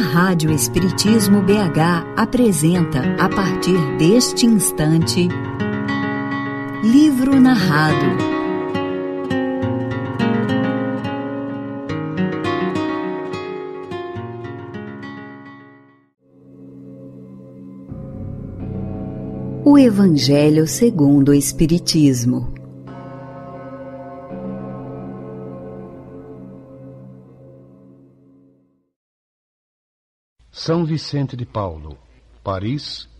Rádio Espiritismo BH apresenta, a partir deste instante, Livro Narrado. O Evangelho segundo o Espiritismo. São Vicente de Paulo, Paris,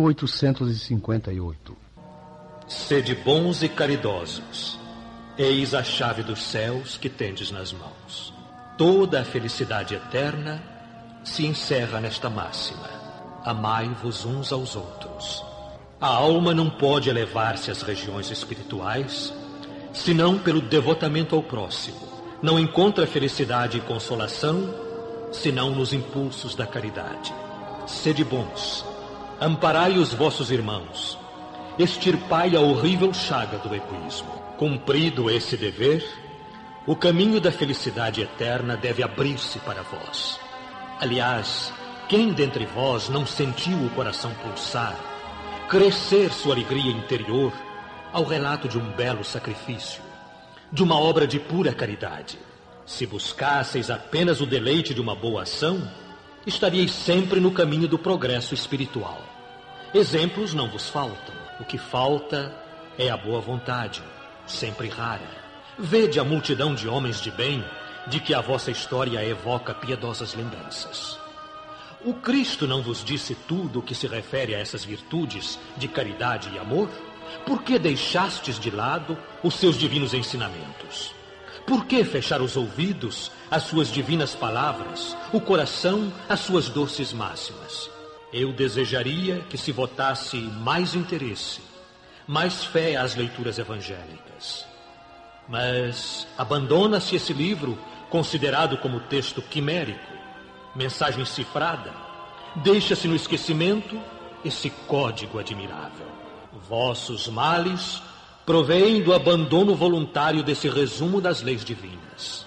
1858. Sede bons e caridosos, eis a chave dos céus que tendes nas mãos. Toda a felicidade eterna se encerra nesta máxima: amai-vos uns aos outros. A alma não pode elevar-se às regiões espirituais senão pelo devotamento ao próximo. Não encontra felicidade e consolação senão nos impulsos da caridade. Sede bons, amparai os vossos irmãos, extirpai a horrível chaga do egoísmo. Cumprido esse dever, o caminho da felicidade eterna deve abrir-se para vós. Aliás, quem dentre vós não sentiu o coração pulsar, crescer sua alegria interior ao relato de um belo sacrifício, de uma obra de pura caridade? Se buscasseis apenas o deleite de uma boa ação, estaríeis sempre no caminho do progresso espiritual. Exemplos não vos faltam. O que falta é a boa vontade, sempre rara. Vede a multidão de homens de bem, de que a vossa história evoca piedosas lembranças. O Cristo não vos disse tudo o que se refere a essas virtudes de caridade e amor? Por que deixastes de lado os seus divinos ensinamentos? Por que fechar os ouvidos às suas divinas palavras, o coração às suas doces máximas? Eu desejaria que se votasse mais interesse, mais fé às leituras evangélicas. Mas abandona-se esse livro, considerado como texto quimérico, mensagem cifrada. Deixa-se no esquecimento esse código admirável. Vossos males provém do abandono voluntário desse resumo das leis divinas.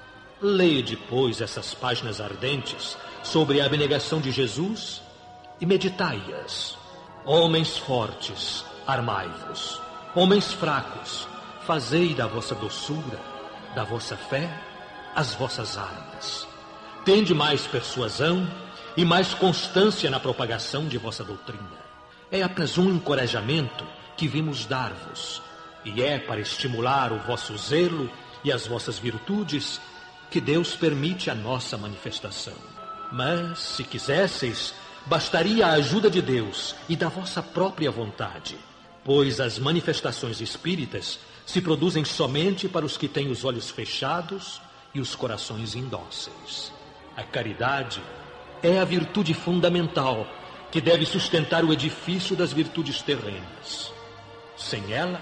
Lede, pois, essas páginas ardentes sobre a abnegação de Jesus e meditai-as. Homens fortes, armai-vos. Homens fracos, fazei da vossa doçura, da vossa fé, as vossas armas. Tende mais persuasão e mais constância na propagação de vossa doutrina. É apenas um encorajamento que vimos dar-vos, e é para estimular o vosso zelo e as vossas virtudes que Deus permite a nossa manifestação. Mas, se quisesseis, bastaria a ajuda de Deus e da vossa própria vontade, pois as manifestações espíritas se produzem somente para os que têm os olhos fechados e os corações indóceis. A caridade é a virtude fundamental que deve sustentar o edifício das virtudes terrenas. Sem ela,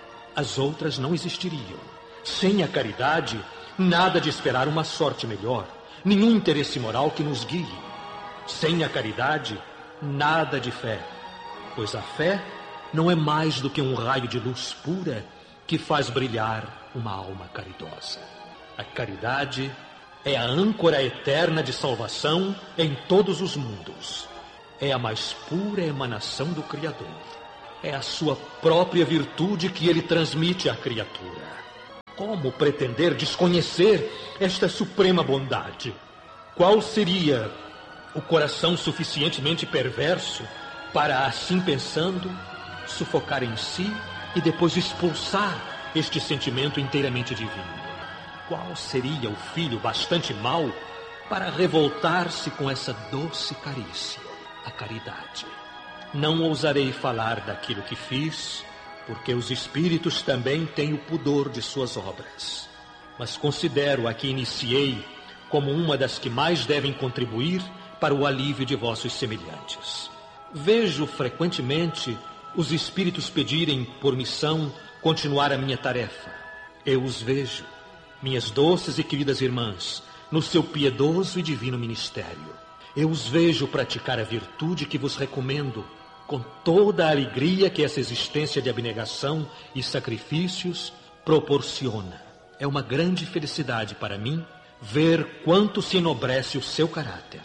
as outras não existiriam. Sem a caridade, nada de esperar uma sorte melhor, nenhum interesse moral que nos guie. Sem a caridade, nada de fé, pois a fé não é mais do que um raio de luz pura que faz brilhar uma alma caridosa. A caridade é a âncora eterna de salvação em todos os mundos. É a mais pura emanação do Criador. É a sua própria virtude que ele transmite à criatura. Como pretender desconhecer esta suprema bondade? Qual seria o coração suficientemente perverso para, assim pensando, sufocar em si e depois expulsar este sentimento inteiramente divino? Qual seria o filho bastante mau para revoltar-se com essa doce carícia, a caridade? Não ousarei falar daquilo que fiz, porque os espíritos também têm o pudor de suas obras. Mas considero a que iniciei como uma das que mais devem contribuir para o alívio de vossos semelhantes. Vejo frequentemente os espíritos pedirem por missão continuar a minha tarefa. Eu os vejo, minhas doces e queridas irmãs, no seu piedoso e divino ministério. Eu os vejo praticar a virtude que vos recomendo, com toda a alegria que essa existência de abnegação e sacrifícios proporciona. É uma grande felicidade para mim ver quanto se enobrece o seu caráter,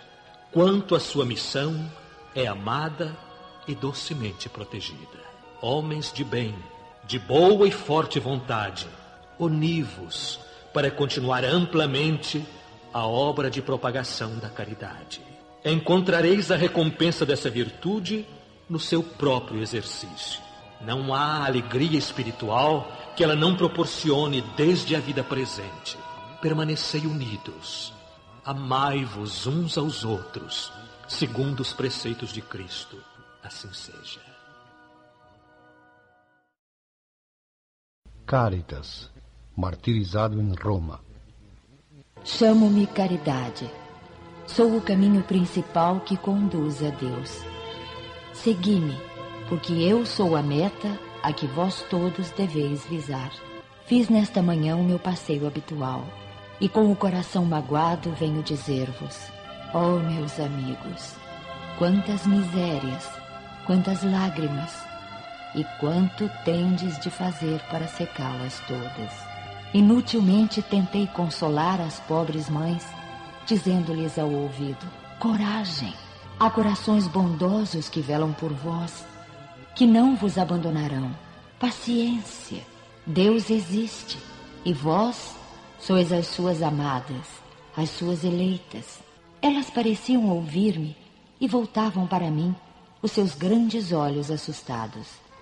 quanto a sua missão é amada e docemente protegida. Homens de bem, de boa e forte vontade, univos para continuar amplamente a obra de propagação da caridade. Encontrareis a recompensa dessa virtude no seu próprio exercício. Não há alegria espiritual que ela não proporcione desde a vida presente. Permanecei unidos, amai-vos uns aos outros, segundo os preceitos de Cristo. Assim seja. Caritas, martirizado em Roma. Chamo-me Caridade. Sou o caminho principal que conduz a Deus. Segui-me, porque eu sou a meta a que vós todos deveis visar. Fiz nesta manhã o meu passeio habitual, e com o coração magoado venho dizer-vos: ó meus amigos, quantas misérias, quantas lágrimas, e quanto tendes de fazer para secá-las todas. Inutilmente tentei consolar as pobres mães, dizendo-lhes ao ouvido: coragem, há corações bondosos que velam por vós, que não vos abandonarão. Paciência, Deus existe, e vós sois as suas amadas, as suas eleitas. Elas pareciam ouvir-me e voltavam para mim os seus grandes olhos assustados.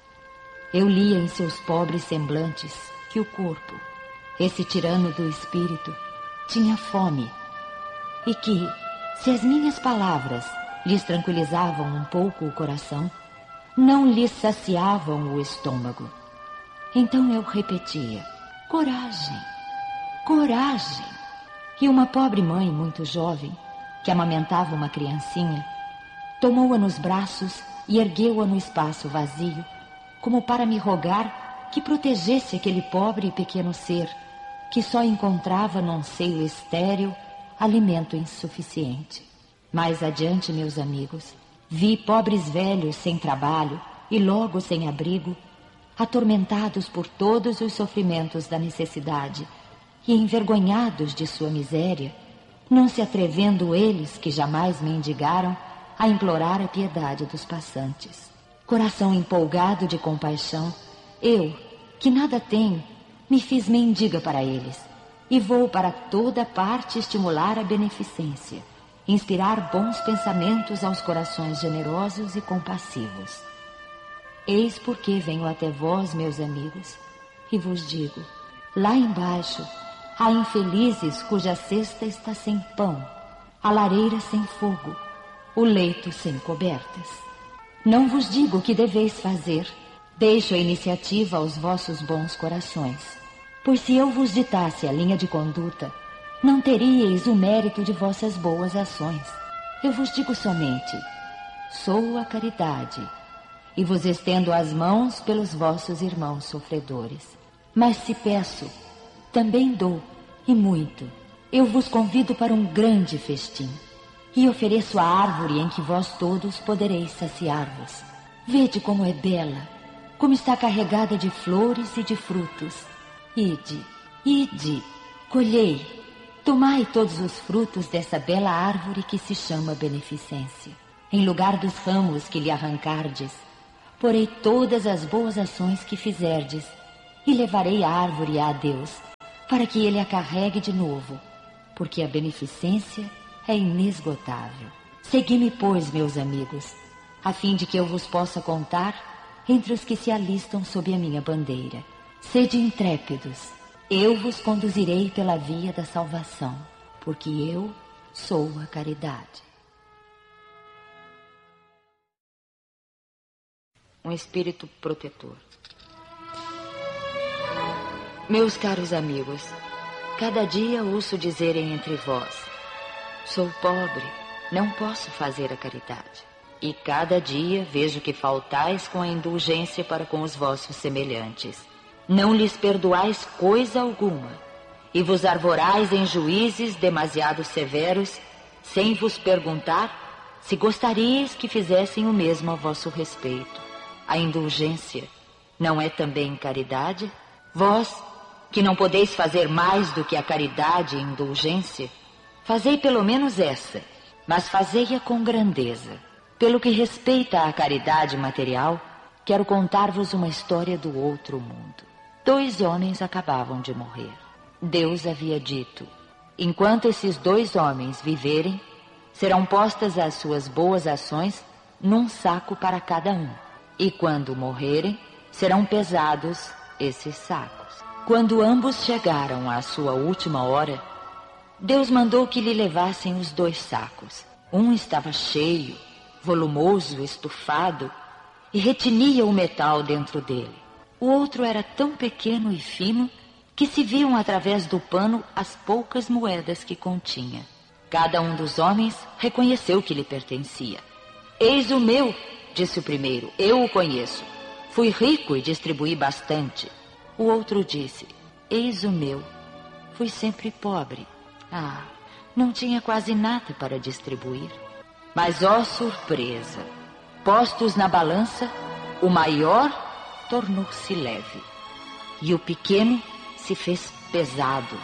Eu lia em seus pobres semblantes que o corpo, esse tirano do espírito, tinha fome, e que, se as minhas palavras lhes tranquilizavam um pouco o coração, não lhes saciavam o estômago. Então eu repetia: coragem, coragem. E uma pobre mãe muito jovem, que amamentava uma criancinha, tomou-a nos braços e ergueu-a no espaço vazio, como para me rogar que protegesse aquele pobre e pequeno ser, que só encontrava num seio estéril alimento insuficiente. Mais adiante, meus amigos, vi pobres velhos sem trabalho e logo sem abrigo, atormentados por todos os sofrimentos da necessidade e envergonhados de sua miséria, não se atrevendo eles, que jamais mendigaram, a implorar a piedade dos passantes. Coração empolgado de compaixão, eu, que nada tenho, me fiz mendiga para eles, e vou para toda parte estimular a beneficência, inspirar bons pensamentos aos corações generosos e compassivos. Eis porque venho até vós, meus amigos, e vos digo: lá embaixo há infelizes cuja cesta está sem pão, a lareira sem fogo, o leito sem cobertas. Não vos digo o que deveis fazer, deixo a iniciativa aos vossos bons corações. Pois se eu vos ditasse a linha de conduta, não teríeis o mérito de vossas boas ações. Eu vos digo somente: sou a caridade, e vos estendo as mãos pelos vossos irmãos sofredores. Mas se peço, também dou, e muito. Eu vos convido para um grande festim, e ofereço a árvore em que vós todos podereis saciar-vos. Vede como é bela, como está carregada de flores e de frutos. Ide, ide, colhei, tomai todos os frutos dessa bela árvore que se chama beneficência. Em lugar dos ramos que lhe arrancardes, porei todas as boas ações que fizerdes, e levarei a árvore a Deus, para que ele a carregue de novo, porque a beneficência é inesgotável. Segui-me, pois, meus amigos, a fim de que eu vos possa contar entre os que se alistam sob a minha bandeira. Sede intrépidos, eu vos conduzirei pela via da salvação, porque eu sou a caridade. Um espírito protetor. Meus caros amigos, cada dia ouço dizerem entre vós: sou pobre, não posso fazer a caridade. E cada dia vejo que faltais com a indulgência para com os vossos semelhantes. Não lhes perdoais coisa alguma, e vos arvorais em juízes demasiado severos, sem vos perguntar se gostaríeis que fizessem o mesmo a vosso respeito. A indulgência não é também caridade? Vós, que não podeis fazer mais do que a caridade e indulgência, fazei pelo menos essa, mas fazei-a com grandeza. Pelo que respeita à caridade material, quero contar-vos uma história do outro mundo. 2 homens acabavam de morrer. Deus havia dito: enquanto esses 2 homens viverem, serão postas as suas boas ações num saco para cada um. E quando morrerem, serão pesados esses sacos. Quando ambos chegaram à sua última hora, Deus mandou que lhe levassem os 2 sacos. Um estava cheio, volumoso, estufado, e retinia o metal dentro dele. O outro era tão pequeno e fino que se viam através do pano as poucas moedas que continha. Cada um dos homens reconheceu que lhe pertencia. Eis o meu, disse o primeiro, eu o conheço. Fui rico e distribuí bastante. O outro disse: eis o meu, fui sempre pobre. Não tinha quase nada para distribuir. Mas, ó surpresa, postos na balança, o maior tornou-se leve e o pequeno se fez pesado,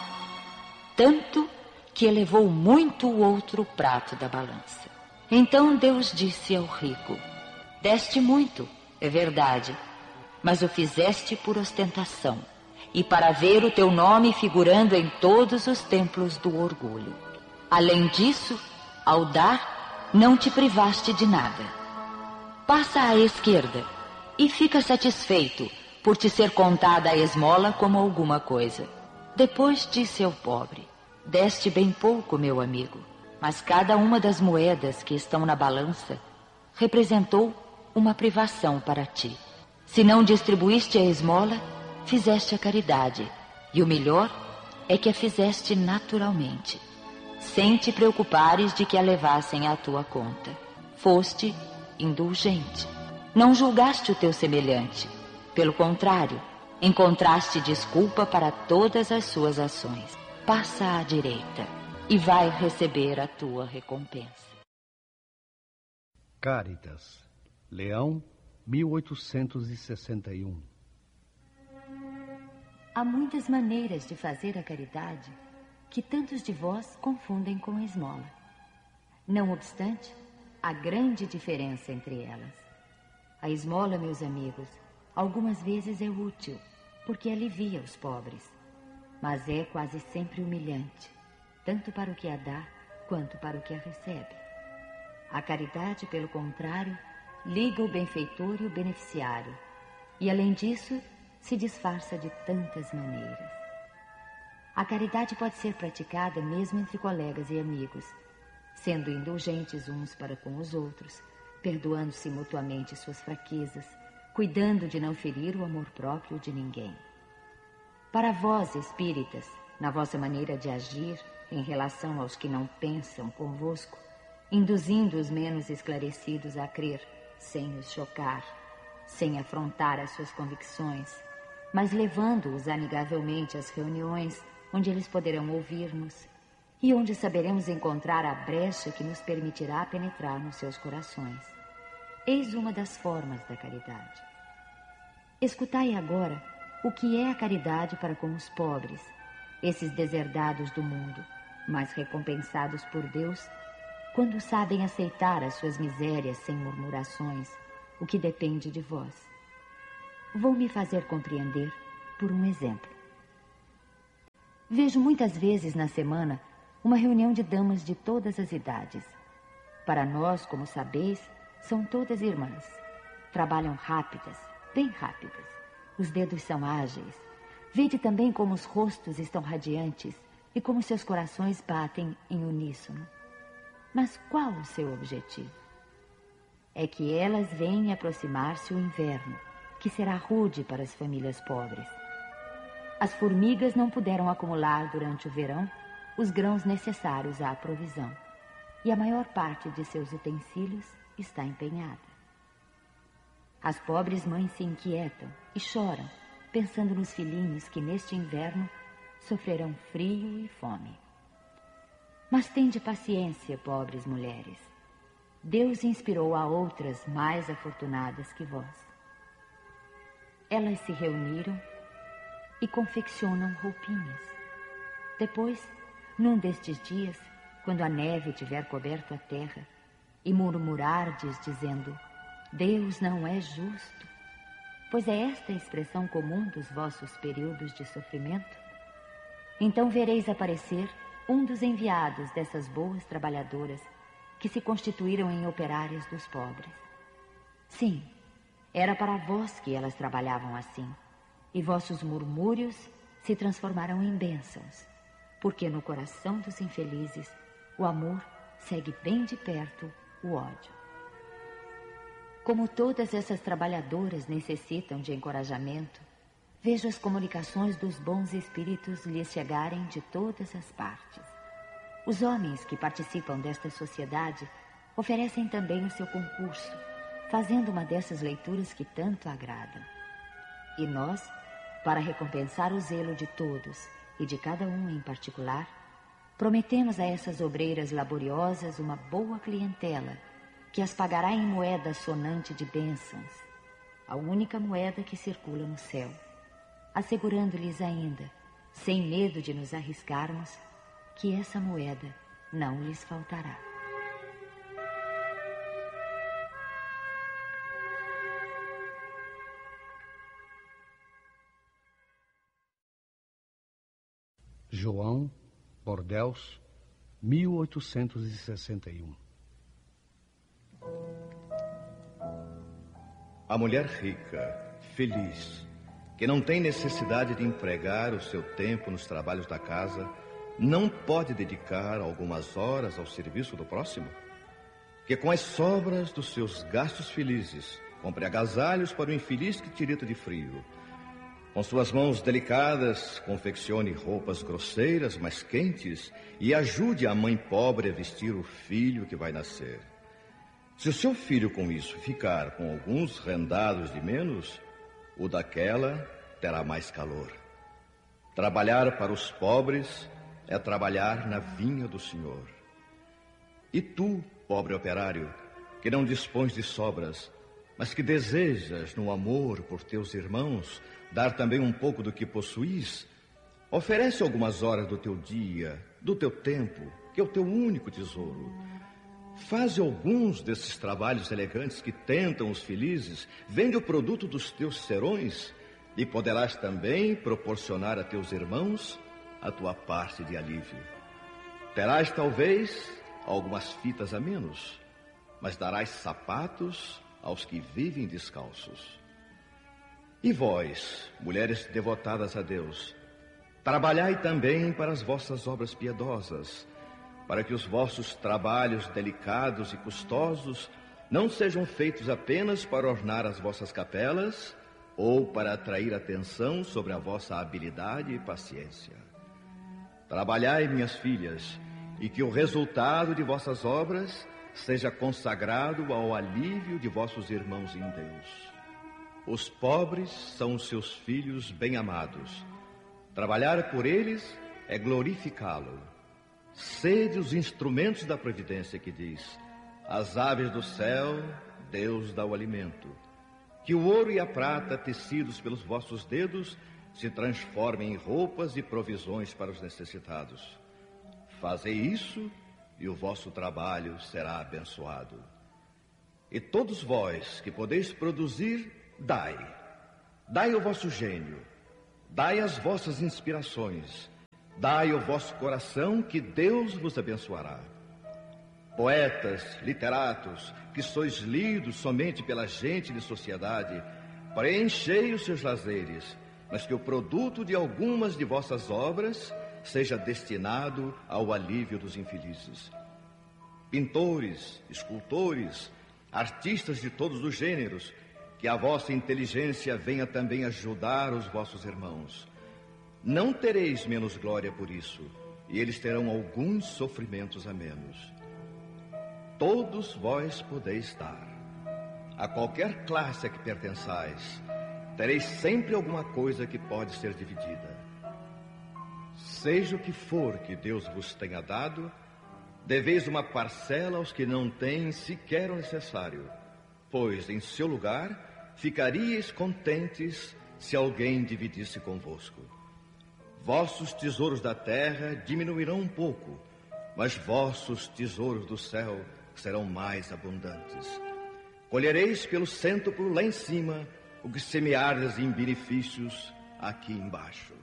tanto que elevou muito o outro prato da balança. Então Deus disse ao rico: deste muito, é verdade, mas o fizeste por ostentação e para ver o teu nome figurando em todos os templos do orgulho. Além disso, ao dar, não te privaste de nada. Passa à esquerda e fica satisfeito por te ser contada a esmola como alguma coisa. Depois disse ao pobre: deste bem pouco, meu amigo, mas cada uma das moedas que estão na balança representou uma privação para ti. Se não distribuíste a esmola, fizeste a caridade, e o melhor é que a fizeste naturalmente, sem te preocupares de que a levassem à tua conta. Foste indulgente. Não julgaste o teu semelhante. Pelo contrário, encontraste desculpa para todas as suas ações. Passa à direita e vai receber a tua recompensa. Cáritas, Leão, 1861. Há muitas maneiras de fazer a caridade que tantos de vós confundem com a esmola. Não obstante, há grande diferença entre elas. A esmola, meus amigos, algumas vezes é útil, porque alivia os pobres, mas é quase sempre humilhante, tanto para o que a dá quanto para o que a recebe. A caridade, pelo contrário, liga o benfeitor e o beneficiário, e além disso, se disfarça de tantas maneiras. A caridade pode ser praticada mesmo entre colegas e amigos, sendo indulgentes uns para com os outros, perdoando-se mutuamente suas fraquezas, cuidando de não ferir o amor próprio de ninguém. Para vós, espíritas, na vossa maneira de agir em relação aos que não pensam convosco, induzindo os menos esclarecidos a crer, sem os chocar, sem afrontar as suas convicções, mas levando-os amigavelmente às reuniões onde eles poderão ouvir-nos e onde saberemos encontrar a brecha que nos permitirá penetrar nos seus corações. Eis uma das formas da caridade. Escutai agora o que é a caridade para com os pobres, esses deserdados do mundo, mas recompensados por Deus quando sabem aceitar as suas misérias sem murmurações, o que depende de vós. Vou me fazer compreender por um exemplo. Vejo muitas vezes na semana uma reunião de damas de todas as idades. Para nós, como sabeis, são todas irmãs. Trabalham rápidas, bem rápidas. Os dedos são ágeis. Vede também como os rostos estão radiantes e como seus corações batem em uníssono. Mas qual o seu objetivo? É que elas veem aproximar-se o inverno, que será rude para as famílias pobres. As formigas não puderam acumular durante o verão os grãos necessários à provisão, e a maior parte de seus utensílios está empenhada. As pobres mães se inquietam e choram, pensando nos filhinhos que neste inverno sofrerão frio e fome. Mas tende paciência, pobres mulheres. Deus inspirou a outras mais afortunadas que vós. Elas se reuniram e confeccionam roupinhas. Depois, num destes dias, quando a neve tiver coberto a terra, e murmurardes dizendo: Deus não é justo, pois é esta a expressão comum dos vossos períodos de sofrimento, então vereis aparecer um dos enviados dessas boas trabalhadoras que se constituíram em operárias dos pobres. Sim, era para vós que elas trabalhavam assim, e vossos murmúrios se transformaram em bênçãos, porque no coração dos infelizes o amor segue bem de perto o ódio. Como todas essas trabalhadoras necessitam de encorajamento, vejo as comunicações dos bons espíritos lhes chegarem de todas as partes. Os homens que participam desta sociedade oferecem também o seu concurso, fazendo uma dessas leituras que tanto agradam. E nós, para recompensar o zelo de todos e de cada um em particular, prometemos a essas obreiras laboriosas uma boa clientela, que as pagará em moeda sonante de bênçãos, a única moeda que circula no céu, assegurando-lhes ainda, sem medo de nos arriscarmos, que essa moeda não lhes faltará. João, Bordeaux, 1861. A mulher rica, feliz, que não tem necessidade de empregar o seu tempo nos trabalhos da casa, não pode dedicar algumas horas ao serviço do próximo? Que com as sobras dos seus gastos felizes, compre agasalhos para o infeliz que tirita de frio. Com suas mãos delicadas, confeccione roupas grosseiras, mas quentes, e ajude a mãe pobre a vestir o filho que vai nascer. Se o seu filho com isso ficar com alguns rendados de menos, o daquela terá mais calor. Trabalhar para os pobres é trabalhar na vinha do Senhor. E tu, pobre operário, que não dispões de sobras, mas que desejas, no amor por teus irmãos, dar também um pouco do que possuís, oferece algumas horas do teu dia, do teu tempo, que é o teu único tesouro. Faze alguns desses trabalhos elegantes que tentam os felizes, vende o produto dos teus serões e poderás também proporcionar a teus irmãos a tua parte de alívio. Terás talvez algumas fitas a menos, mas darás sapatos aos que vivem descalços. E vós, mulheres devotadas a Deus, trabalhai também para as vossas obras piedosas, para que os vossos trabalhos delicados e custosos não sejam feitos apenas para ornar as vossas capelas ou para atrair atenção sobre a vossa habilidade e paciência. Trabalhai, minhas filhas, e que o resultado de vossas obras seja consagrado ao alívio de vossos irmãos em Deus. Os pobres são os seus filhos bem-amados. Trabalhar por eles é glorificá-lo. Sede os instrumentos da providência que diz: às aves do céu Deus dá o alimento. Que o ouro e a prata tecidos pelos vossos dedos se transformem em roupas e provisões para os necessitados. Fazei isso e o vosso trabalho será abençoado. E todos vós que podeis produzir, dai o vosso gênio, dai as vossas inspirações, dai o vosso coração, que Deus vos abençoará. Poetas, literatos, que sois lidos somente pela gente de sociedade, preenchei os seus lazeres, mas que o produto de algumas de vossas obras seja destinado ao alívio dos infelizes. Pintores, escultores, artistas de todos os gêneros, que a vossa inteligência venha também ajudar os vossos irmãos. Não tereis menos glória por isso, e eles terão alguns sofrimentos a menos. Todos vós podeis dar. A qualquer classe a que pertençais, tereis sempre alguma coisa que pode ser dividida. Seja o que for que Deus vos tenha dado, deveis uma parcela aos que não têm sequer o necessário, pois em seu lugar ficaríeis contentes se alguém dividisse convosco. Vossos tesouros da terra diminuirão um pouco, mas vossos tesouros do céu serão mais abundantes. Colhereis pelo cêntuplo lá em cima o que semeardes em benefícios aqui embaixo.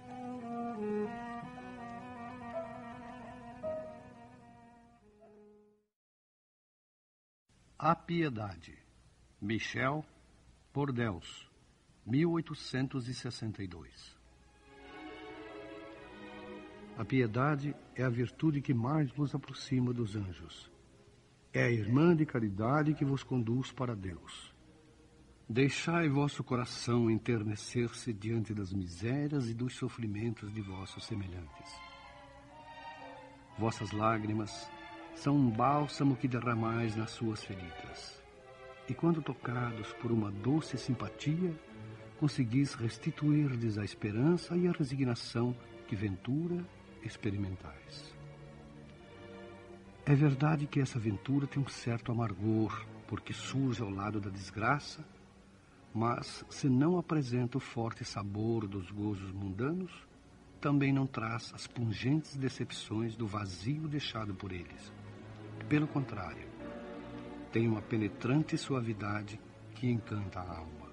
A Piedade, Michel Bordeaux, 1862. A piedade é a virtude que mais vos aproxima dos anjos. É a irmã de caridade que vos conduz para Deus. Deixai vosso coração enternecer-se diante das misérias e dos sofrimentos de vossos semelhantes. Vossas lágrimas são um bálsamo que derramais nas suas feridas. E quando tocados por uma doce simpatia, conseguis restituir-lhes a esperança e a resignação que ventura experimentais. É verdade que essa aventura tem um certo amargor, porque surge ao lado da desgraça, mas se não apresenta o forte sabor dos gozos mundanos, também não traz as pungentes decepções do vazio deixado por eles. Pelo contrário, tem uma penetrante suavidade que encanta a alma.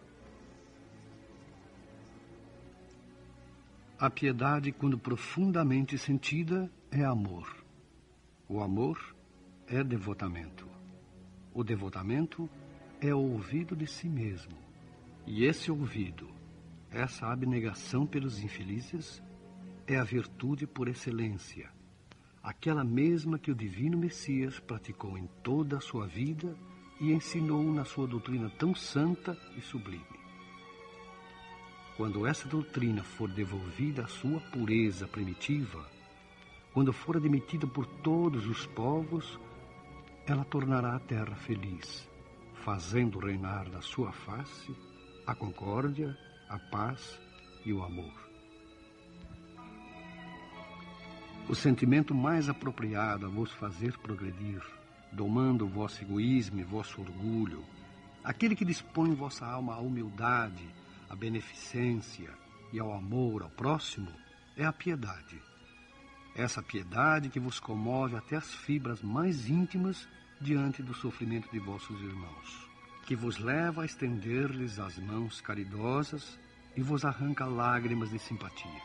A piedade, quando profundamente sentida, é amor. O amor é devotamento. O devotamento é o ouvido de si mesmo. E esse ouvido, essa abnegação pelos infelizes, é a virtude por excelência, aquela mesma que o divino Messias praticou em toda a sua vida e ensinou na sua doutrina tão santa e sublime. Quando essa doutrina for devolvida à sua pureza primitiva, quando for admitida por todos os povos, ela tornará a terra feliz, fazendo reinar na sua face a concórdia, a paz e o amor. O sentimento mais apropriado a vos fazer progredir, domando o vosso egoísmo e vosso orgulho, aquele que dispõe vossa alma à humildade, à beneficência e ao amor ao próximo, é a piedade. Essa piedade que vos comove até as fibras mais íntimas diante do sofrimento de vossos irmãos, que vos leva a estender-lhes as mãos caridosas e vos arranca lágrimas de simpatia.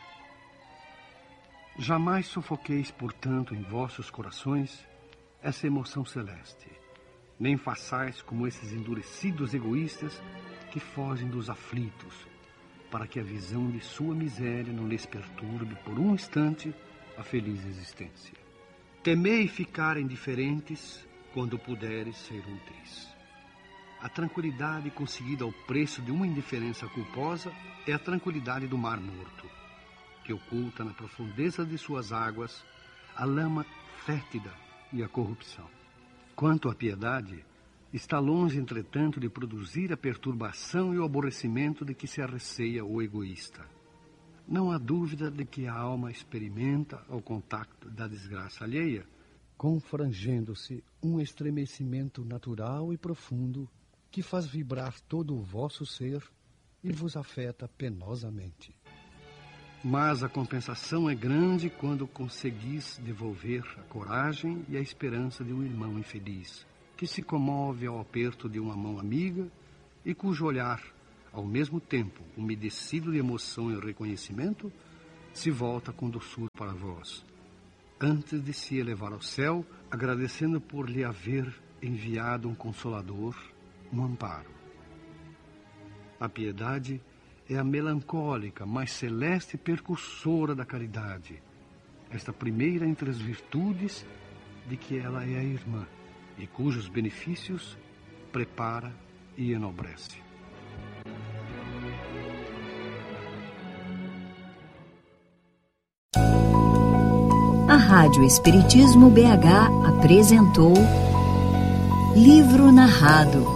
Jamais sufoqueis, portanto, em vossos corações essa emoção celeste, nem façais como esses endurecidos egoístas que fogem dos aflitos, para que a visão de sua miséria não lhes perturbe por um instante a feliz existência. Temei ficar indiferentes quando puderes ser úteis. A tranquilidade conseguida ao preço de uma indiferença culposa é a tranquilidade do mar morto, que oculta na profundeza de suas águas a lama fétida e a corrupção. Quanto à piedade, está longe, entretanto, de produzir a perturbação e o aborrecimento de que se arreceia o egoísta. Não há dúvida de que a alma experimenta, ao contato da desgraça alheia, confrangendo-se um estremecimento natural e profundo que faz vibrar todo o vosso ser e vos afeta penosamente. Mas a compensação é grande quando conseguis devolver a coragem e a esperança de um irmão infeliz, que se comove ao aperto de uma mão amiga e cujo olhar, ao mesmo tempo umedecido de emoção e reconhecimento, se volta com doçura para vós, antes de se elevar ao céu, agradecendo por lhe haver enviado um consolador, um amparo. A piedade é a melancólica, mas celeste percursora da caridade, esta primeira entre as virtudes de que ela é a irmã, e cujos benefícios prepara e enobrece. A Rádio Espiritismo BH apresentou Livro Narrado,